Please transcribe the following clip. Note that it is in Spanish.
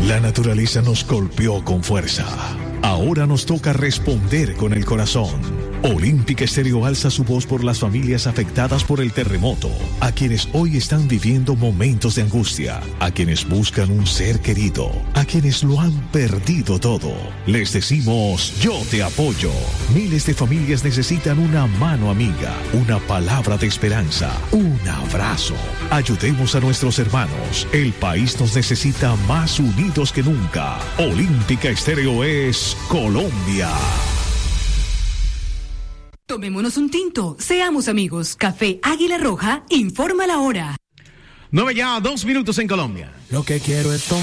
La naturaleza nos golpeó con fuerza. Ahora nos toca responder con el corazón. Olímpica Estéreo alza su voz por las familias afectadas por el terremoto, a quienes hoy están viviendo momentos de angustia, a quienes buscan un ser querido, a quienes lo han perdido todo. Les decimos, yo te apoyo. Miles de familias necesitan una mano amiga, una palabra de esperanza, un abrazo. Ayudemos a nuestros hermanos. El país nos necesita más unidos que nunca. Olímpica Estéreo es Colombia. Tomémonos un tinto, seamos amigos. Café Águila Roja informa la hora. 9 ya, 2 minutos en Colombia. Lo que quiero es